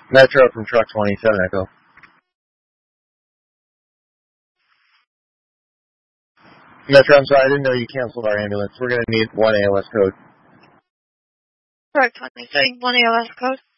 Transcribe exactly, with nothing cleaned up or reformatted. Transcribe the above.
Metro from truck twenty-seven Echo. Metro, I'm sorry, I didn't know you canceled our ambulance. We're going to need one A L S code. Truck twenty-seven, one A L S code.